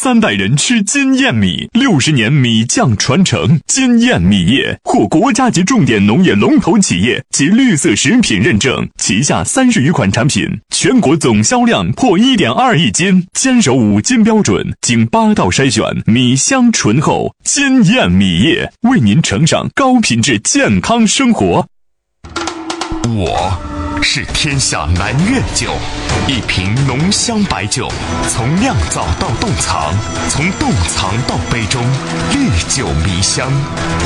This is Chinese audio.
3代人吃金燕米，60年米酱传承。金燕米业获国家级重点农业龙头企业及绿色食品认证，旗下30余款产品，全国总销量破1.2亿斤，坚守5金标准，经8道筛选，米香醇厚。金燕米业为您呈上高品质健康生活。 我是天下南苑酒，一瓶浓香白酒，从酿造到冻藏，从冻藏到杯中，历久弥香。